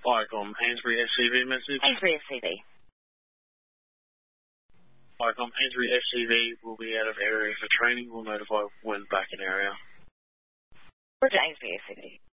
Viacom, Ainsbury SCV message. Ainsbury SCV. Viacom, Ainsbury SCV will be out of area for training. We'll notify when back in area. Roger, Ainsbury SCV.